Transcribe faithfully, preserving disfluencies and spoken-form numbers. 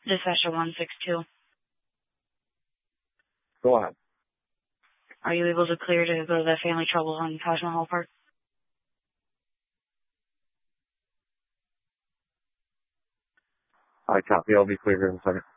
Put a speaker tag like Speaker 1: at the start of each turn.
Speaker 1: Dispatcher one six two.
Speaker 2: Go on.
Speaker 1: Are you able to clear to go to the family trouble on Taj Mahal Park?
Speaker 2: I copy. I'll be clear here in a second.